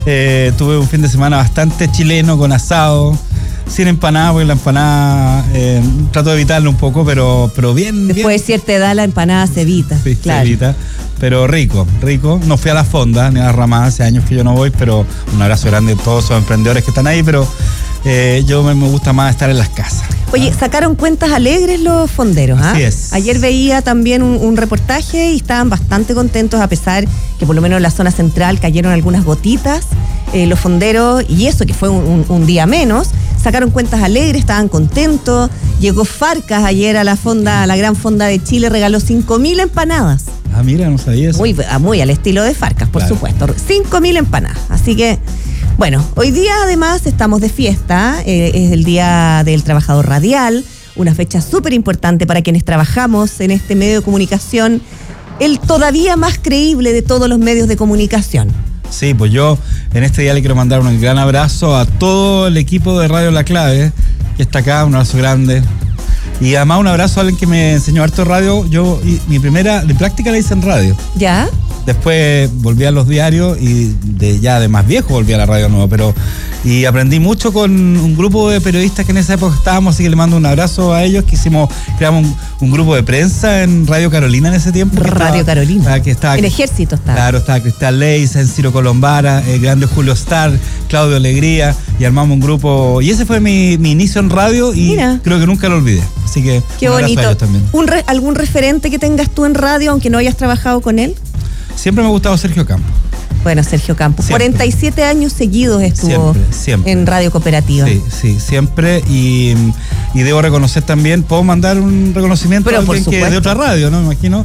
Tuve un fin de semana bastante chileno, con asado, sin empanada, porque la empanada trato de evitarlo un poco, pero bien. Después de cierta edad la empanada se evita. Sí, claro. se evita. Pero rico. No fui a la fonda ni a la ramada, hace años que yo no voy, pero un abrazo grande a todos esos emprendedores que están ahí, pero yo me gusta más estar en las casas. Oye, sacaron cuentas alegres los fonderos, ¿ah? Así es. Ayer veía también un reportaje y estaban bastante contentos, a pesar que por lo menos en la zona central cayeron algunas gotitas. Los fonderos, y eso que fue un día menos, sacaron cuentas alegres, estaban contentos. Llegó Farcas ayer a la fonda, a la gran fonda de Chile, regaló 5.000 empanadas. Ah, mira, no sabía eso. Muy al estilo de Farcas, por supuesto. 5.000 empanadas. Así que, bueno, hoy día además estamos de fiesta. Es el Día del Trabajador Radial, una fecha súper importante para quienes trabajamos en este medio de comunicación, el todavía más creíble de todos los medios de comunicación. Sí, pues yo en este día le quiero mandar un gran abrazo a todo el equipo de Radio La Clave, que está acá, un abrazo grande. Y además un abrazo a alguien que me enseñó harto radio. Mi primera práctica la hice en radio. ¿Ya? Después volví a los diarios y ya de más viejo volví a la radio nueva, y aprendí mucho con un grupo de periodistas que en esa época estábamos, así que le mando un abrazo a ellos, creamos un grupo de prensa en Radio Carolina en ese tiempo. Carolina. Que estaba, el Ejército estaba. Claro, estaba Cristal Leisa, Ciro Colombara, el grande Julio Star, Claudio Alegría, y armamos un grupo, y ese fue mi inicio en radio, y creo que nunca lo olvidé. Así que qué bonito. A ellos también. ¿Algún referente que tengas tú en radio, aunque no hayas trabajado con él? Siempre me ha gustado Sergio Campos. Bueno, Sergio Campos. Siempre. 47 años seguidos estuvo siempre. En Radio Cooperativa. Sí, siempre. Y debo reconocer también, puedo mandar un reconocimiento a alguien de otra radio, ¿no? Me imagino.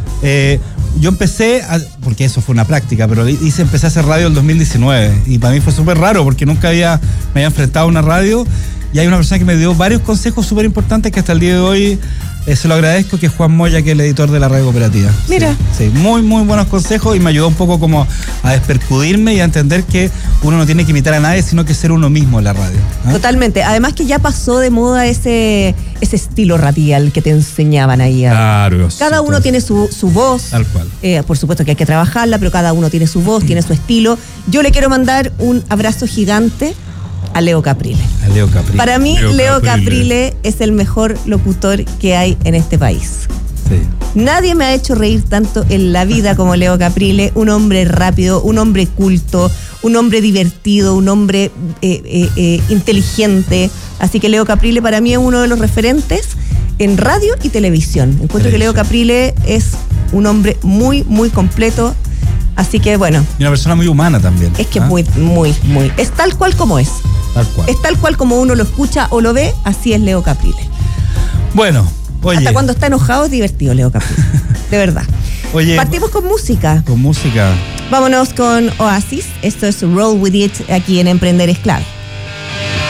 Yo empecé, porque eso fue una práctica, pero empecé a hacer radio en el 2019. Y para mí fue súper raro, porque nunca me había enfrentado a una radio. Y hay una persona que me dio varios consejos súper importantes que hasta el día de hoy se lo agradezco, que es Juan Moya, que es el editor de la Radio Cooperativa. Mira. Sí, muy, muy buenos consejos, y me ayudó un poco como a despercudirme y a entender que uno no tiene que imitar a nadie, sino que ser uno mismo en la radio. Totalmente. Además que ya pasó de moda ese estilo radial que te enseñaban ahí. Claro. Cada uno tiene su voz. Tal cual. Por supuesto que hay que trabajarla, pero cada uno tiene su voz, tiene su estilo. Yo le quiero mandar un abrazo gigante a Leo Caprile. Para mí, Leo Caprile es el mejor locutor que hay en este país. Sí. Nadie me ha hecho reír tanto en la vida como Leo Caprile. Un hombre rápido, un hombre culto, un hombre divertido, un hombre inteligente. Así que Leo Caprile para mí es uno de los referentes en radio y televisión. Encuentro que Leo Caprile es un hombre muy, muy completo. Así que bueno. Y una persona muy humana también. Es que muy, muy, muy. Es tal cual como es. Tal cual. Es tal cual como uno lo escucha o lo ve, así es Leo Caprile. Bueno, oye. Hasta cuando está enojado es divertido Leo Caprile. De verdad. Oye. Partimos con música. Con música. Vámonos con Oasis. Esto es Roll With It aquí en Emprender es Clave.